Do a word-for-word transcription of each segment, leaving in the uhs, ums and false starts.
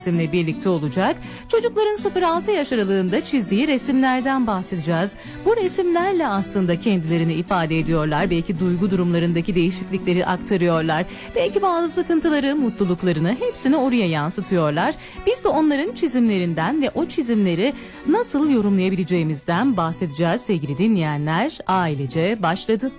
Bizimle birlikte olacak. Çocukların sıfır altı yaş aralığında çizdiği resimlerden bahsedeceğiz. Bu resimlerle aslında kendilerini ifade ediyorlar. Belki duygu durumlarındaki değişiklikleri aktarıyorlar. Belki bazı sıkıntıları, mutluluklarını hepsini oraya yansıtıyorlar. Biz de onların çizimlerinden ve o çizimleri nasıl yorumlayabileceğimizden bahsedeceğiz sevgili dinleyenler. Ailece başladı.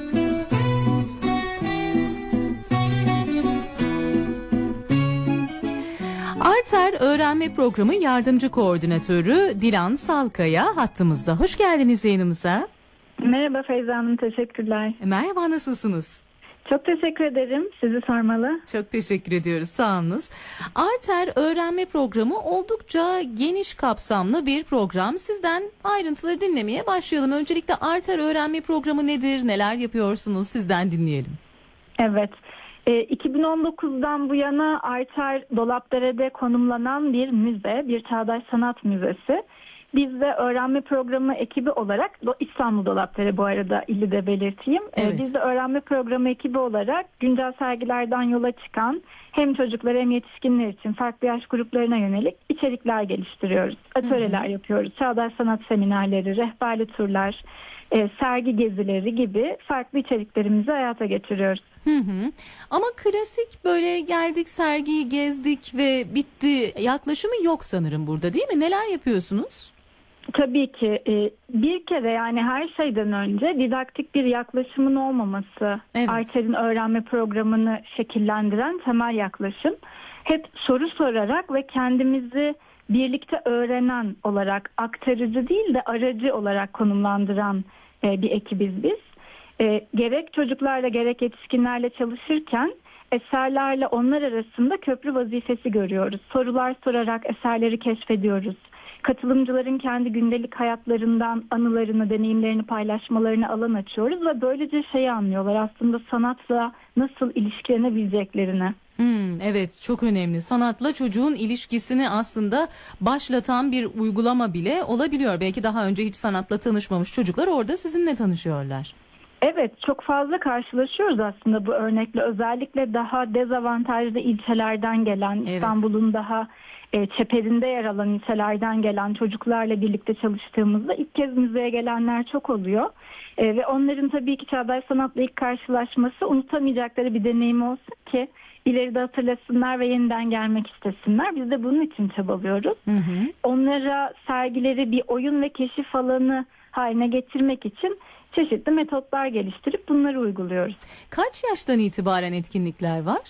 Arter Öğrenme Programı Yardımcı Koordinatörü Dilan Salkaya hattımızda. Hoş geldiniz yayınımıza. Merhaba Feyza Hanım, teşekkürler. Merhaba, nasılsınız? Çok teşekkür ederim. Sizi sormalı. Çok teşekkür ediyoruz, sağolunuz. Arter Öğrenme Programı oldukça geniş kapsamlı bir program. Sizden ayrıntıları dinlemeye başlayalım. Öncelikle Arter Öğrenme Programı nedir, neler yapıyorsunuz, sizden dinleyelim. Evet. iki bin on dokuzdan bu yana Arter Dolapdere'de konumlanan bir müze, bir çağdaş sanat müzesi. Biz de öğrenme programı ekibi olarak, İstanbul Dolapdere bu arada ili de belirteyim. Evet. Biz de öğrenme programı ekibi olarak güncel sergilerden yola çıkan hem çocuklar hem yetişkinler için farklı yaş gruplarına yönelik içerikler geliştiriyoruz. Atölyeler hı hı. yapıyoruz, çağdaş sanat seminerleri, rehberli turlar, E, sergi gezileri gibi farklı içeriklerimizi hayata geçiriyoruz. Hı hı. Ama klasik böyle geldik, sergiyi gezdik ve bitti yaklaşımı yok sanırım burada, değil mi? Neler yapıyorsunuz? Tabii ki e, bir kere, yani her şeyden önce didaktik bir yaklaşımın olmaması, evet. Arter'in öğrenme programını şekillendiren temel yaklaşım. Hep soru sorarak ve kendimizi birlikte öğrenen olarak, aktarıcı değil de aracı olarak konumlandıran e, bir ekibiz biz. E, gerek çocuklarla gerek yetişkinlerle çalışırken eserlerle onlar arasında köprü vazifesi görüyoruz. Sorular sorarak eserleri keşfediyoruz. Katılımcıların kendi gündelik hayatlarından anılarını, deneyimlerini paylaşmalarını alan açıyoruz ve böylece şeyi anlıyorlar, aslında sanatla nasıl ilişkilenebileceklerini. Hmm, evet, çok önemli. Sanatla çocuğun ilişkisini aslında başlatan bir uygulama bile olabiliyor. Belki daha önce hiç sanatla tanışmamış çocuklar orada sizinle tanışıyorlar. Evet, çok fazla karşılaşıyoruz aslında bu örnekle. Özellikle daha dezavantajlı ilçelerden gelen, evet. İstanbul'un daha e, çeperinde yer alan ilçelerden gelen çocuklarla birlikte çalıştığımızda ilk kez müzeye gelenler çok oluyor. E, ve onların tabii ki çağdaş sanatla ilk karşılaşması unutamayacakları bir deneyim olsun ki ileride hatırlasınlar ve yeniden gelmek istesinler. Biz de bunun için çabalıyoruz. Hı hı. Onlara sergileri bir oyun ve keşif alanı haline getirmek için çeşitli metotlar geliştirip bunları uyguluyoruz. Kaç yaştan itibaren etkinlikler var?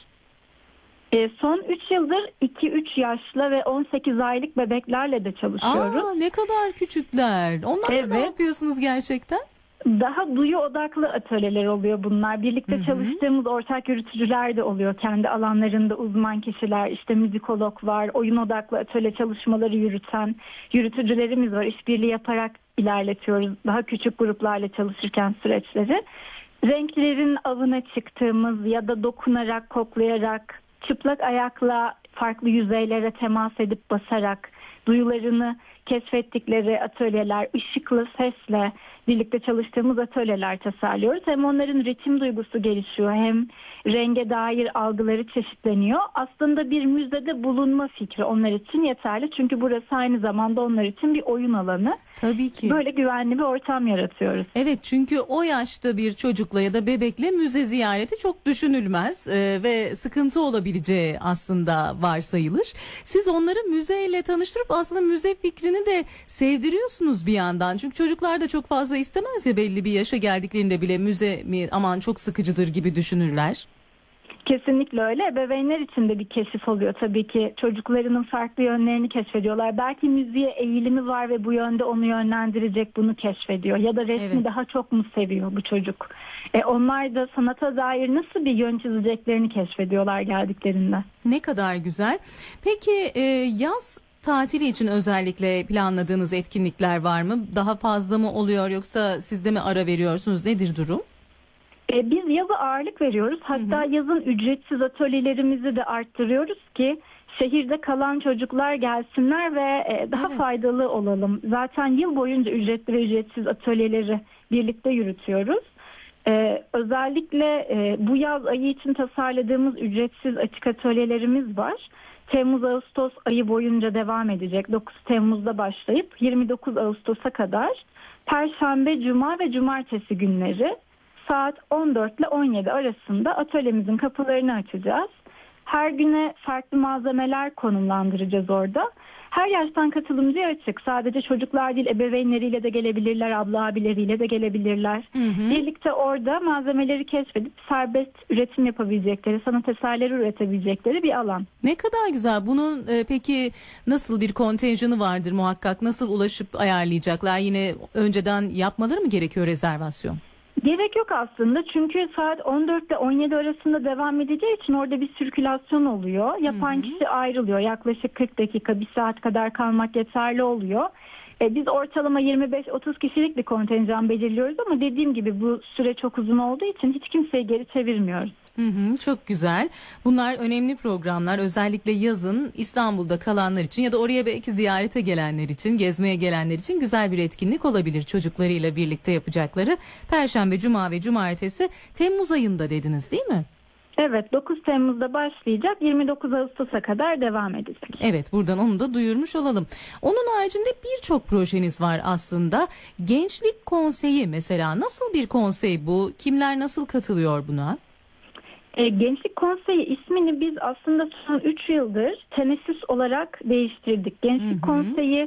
E, son üç yıldır iki üç yaşlı ve on sekiz aylık bebeklerle de çalışıyoruz. Aa, ne kadar küçükler. Onlarla evet. Ne yapıyorsunuz gerçekten? Daha duyu odaklı atölyeler oluyor bunlar. Birlikte hı hı. çalıştığımız ortak yürütücüler de oluyor. Kendi alanlarında uzman kişiler, işte müzikolog var, oyun odaklı atölye çalışmaları yürüten yürütücülerimiz var. İşbirliği yaparak ilerletiyoruz daha küçük gruplarla çalışırken süreçleri. Renklerin avına çıktığımız ya da dokunarak, koklayarak, çıplak ayakla farklı yüzeylere temas edip basarak duyularını keşfettikleri atölyeler, ışıklı, sesle birlikte çalıştığımız atölyeler tasarlıyoruz. Hem onların ritim duygusu gelişiyor, hem renge dair algıları çeşitleniyor. Aslında bir müzede bulunma fikri onlar için yeterli. Çünkü burası aynı zamanda onlar için bir oyun alanı. Tabii ki. Böyle güvenli bir ortam yaratıyoruz. Evet, çünkü o yaşta bir çocukla ya da bebekle müze ziyareti çok düşünülmez ee, ve sıkıntı olabileceği aslında varsayılır. Siz onları müzeyle tanıştırıp aslında müze fikrini de sevdiriyorsunuz bir yandan. Çünkü çocuklar da çok fazla istemez ya, belli bir yaşa geldiklerinde bile müze mi aman çok sıkıcıdır gibi düşünürler. Kesinlikle öyle. Ebeveynler için de bir keşif oluyor tabii ki. Çocuklarının farklı yönlerini keşfediyorlar. Belki müziğe eğilimi var ve bu yönde onu yönlendirecek, bunu keşfediyor. Ya da resmi evet. daha çok mu seviyor bu çocuk? E onlar da sanata dair nasıl bir yön çizeceklerini keşfediyorlar geldiklerinde. Ne kadar güzel. Peki e, yaz tatili için özellikle planladığınız etkinlikler var mı? Daha fazla mı oluyor, yoksa siz de mi ara veriyorsunuz? Nedir durum? Biz yaza ağırlık veriyoruz. Hatta hı hı. yazın ücretsiz atölyelerimizi de arttırıyoruz ki şehirde kalan çocuklar gelsinler ve daha evet. faydalı olalım. Zaten yıl boyunca ücretli ve ücretsiz atölyeleri birlikte yürütüyoruz. Ee, özellikle e, bu yaz ayı için tasarladığımız ücretsiz açık atölyelerimiz var. Temmuz-Ağustos ayı boyunca devam edecek. dokuz Temmuz'da başlayıp yirmi dokuz Ağustos'a kadar Perşembe, Cuma ve Cumartesi günleri saat on dört ile on yedi arasında atölyemizin kapılarını açacağız. Her güne farklı malzemeler konumlandıracağız orada. Her yaştan katılımcıya açık. Sadece çocuklar değil, ebeveynleriyle de gelebilirler, abla abileriyle de gelebilirler. Hı hı. Birlikte orada malzemeleri keşfedip serbest üretim yapabilecekleri, sanat eserleri üretebilecekleri bir alan. Ne kadar güzel. Bunun e, peki nasıl bir kontenjanı vardır muhakkak? Nasıl ulaşıp ayarlayacaklar? Yine önceden yapmaları mı gerekiyor rezervasyon? Gerek yok aslında, çünkü saat on dört ile on yedi arasında devam edeceği için orada bir sirkülasyon oluyor. Yapan hı hı. kişi ayrılıyor. Yaklaşık kırk dakika, bir saat kadar kalmak yeterli oluyor. E, biz ortalama yirmi beş otuz kişilik bir kontenjan belirliyoruz ama dediğim gibi bu süre çok uzun olduğu için hiç kimseyi geri çevirmiyoruz. Hı hı, çok güzel. Bunlar önemli programlar. Özellikle yazın İstanbul'da kalanlar için ya da oraya belki ziyarete gelenler için, gezmeye gelenler için güzel bir etkinlik olabilir. Çocuklarıyla birlikte yapacakları. Perşembe, Cuma ve Cumartesi Temmuz ayında dediniz değil mi? Evet, dokuz Temmuz'da başlayacak, yirmi dokuz Ağustos'a kadar devam edecek. Evet, buradan onu da duyurmuş olalım. Onun haricinde birçok projeniz var aslında. Gençlik Konseyi mesela, nasıl bir konsey bu? Kimler nasıl katılıyor buna? Gençlik Konseyi ismini biz aslında son üç yıldır teneffüs olarak değiştirdik. Gençlik hı hı. Konseyi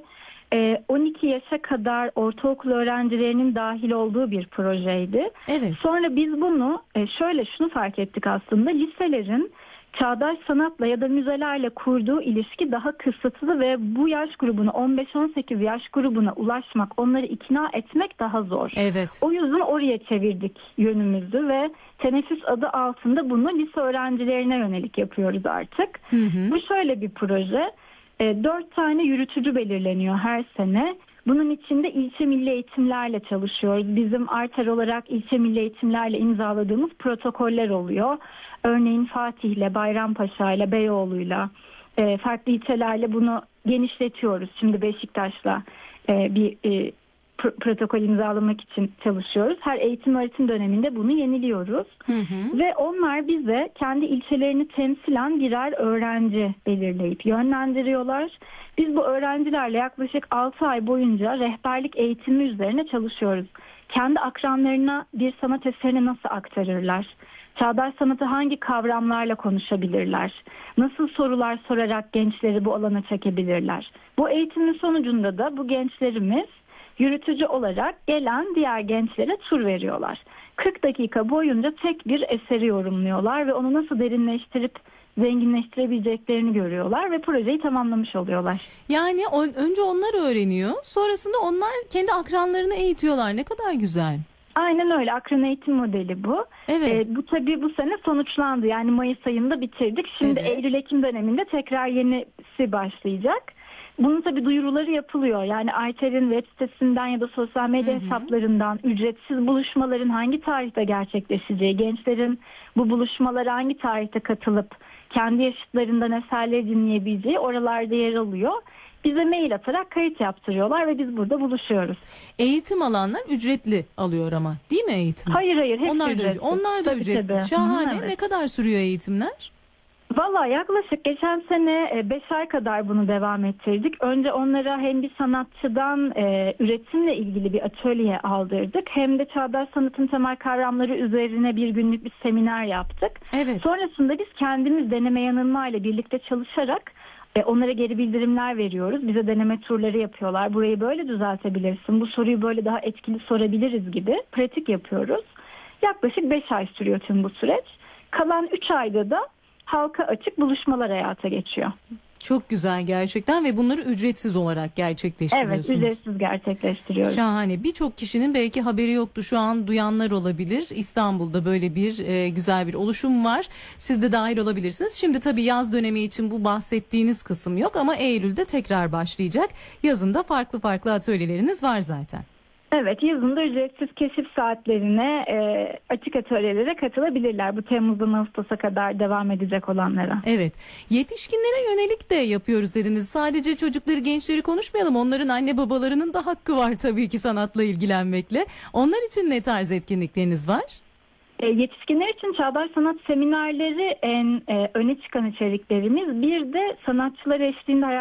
on iki yaşa kadar ortaokul öğrencilerinin dahil olduğu bir projeydi. Evet. Sonra biz bunu şöyle şunu fark ettik aslında, liselerin çağdaş sanatla ya da müzelerle kurduğu ilişki daha kısıtlı ve bu yaş grubuna, on beş on sekiz yaş grubuna ulaşmak, onları ikna etmek daha zor. Evet. O yüzden oraya çevirdik yönümüzü ve teneffüs adı altında bunu lise öğrencilerine yönelik yapıyoruz artık. Hı hı. Bu şöyle bir proje. E, dört tane yürütücü belirleniyor her sene. Bunun içinde ilçe milli eğitimlerle çalışıyoruz. Bizim arter olarak ilçe milli eğitimlerle imzaladığımız protokoller oluyor. Örneğin Fatih'le, Bayrampaşa'yla, Beyoğlu'yla, e, farklı ilçelerle bunu genişletiyoruz. Şimdi Beşiktaş'la e, bir e, pr- protokol imzalamak için çalışıyoruz. Her eğitim öğretim döneminde bunu yeniliyoruz. Hı hı. Ve onlar bize kendi ilçelerini temsilen birer öğrenci belirleyip yönlendiriyorlar. Biz bu öğrencilerle yaklaşık altı ay boyunca rehberlik eğitimi üzerine çalışıyoruz. Kendi akranlarına bir sanat eserini nasıl aktarırlar? Çağdaş sanatı hangi kavramlarla konuşabilirler? Nasıl sorular sorarak gençleri bu alana çekebilirler? Bu eğitimin sonucunda da bu gençlerimiz yürütücü olarak gelen diğer gençlere tur veriyorlar. kırk dakika boyunca tek bir eseri yorumluyorlar ve onu nasıl derinleştirip zenginleştirebileceklerini görüyorlar ve projeyi tamamlamış oluyorlar. Yani on, önce onlar öğreniyor, sonrasında onlar kendi akranlarını eğitiyorlar. Ne kadar güzel. Aynen öyle. Akran eğitim modeli bu. Evet. Ee, bu tabii bu sene sonuçlandı. Yani Mayıs ayında bitirdik. Şimdi evet. Eylül-Ekim döneminde tekrar yenisi başlayacak. Bunun tabii duyuruları yapılıyor. Yani Arter'in web sitesinden ya da sosyal medya hı hı. hesaplarından ücretsiz buluşmaların hangi tarihte gerçekleşeceği, gençlerin bu buluşmalara hangi tarihte katılıp kendi yaşıtlarından eserleri dinleyebileceği oralarda yer alıyor. Bize mail atarak kayıt yaptırıyorlar ve biz burada buluşuyoruz. Eğitim alanlar ücretli alıyor ama, değil mi eğitim? Hayır hayır, hepsi onlar ücretsiz. Da, onlar da tabii, ücretsiz. Tabii. Şahane. Evet. Ne kadar sürüyor eğitimler? Valla yaklaşık geçen sene beş ay kadar bunu devam ettirdik. Önce onlara hem bir sanatçıdan e, üretimle ilgili bir atölye aldırdık, hem de çağdaş sanatın temel kavramları üzerine bir günlük bir seminer yaptık. Evet. Sonrasında biz kendimiz deneme yanılma ile birlikte çalışarak e, onlara geri bildirimler veriyoruz. Bize deneme turları yapıyorlar. Burayı böyle düzeltebilirsin, bu soruyu böyle daha etkili sorabiliriz gibi pratik yapıyoruz. Yaklaşık beş ay sürüyor tüm bu süreç. Kalan üç ayda da halka açık buluşmalar hayata geçiyor. Çok güzel gerçekten ve bunları ücretsiz olarak gerçekleştiriyorsunuz. Evet, ücretsiz gerçekleştiriyoruz. Şahane. Birçok kişinin belki haberi yoktu. Şu an duyanlar olabilir. İstanbul'da böyle bir e, güzel bir oluşum var. Siz de dahil olabilirsiniz. Şimdi tabii yaz dönemi için bu bahsettiğiniz kısım yok ama Eylül'de tekrar başlayacak. Yazında farklı farklı atölyeleriniz var zaten. Evet, yazında ücretsiz keşif saatlerine, e, açık atölyelere katılabilirler. Bu Temmuz'dan Ağustos'a kadar devam edecek olanlara. Evet, yetişkinlere yönelik de yapıyoruz dediniz. Sadece çocukları, gençleri konuşmayalım. Onların anne babalarının da hakkı var tabii ki sanatla ilgilenmekle. Onlar için ne tarz etkinlikleriniz var? E, yetişkinler için çağdaş sanat seminerleri en e, öne çıkan içeriklerimiz. Bir de sanatçılar eşliğinde